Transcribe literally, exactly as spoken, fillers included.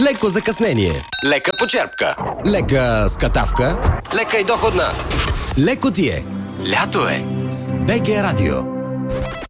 леко закъснение, лека почерпка, лека скатавка, лека и доходна. леко ти е. Лято е С БГ Радио.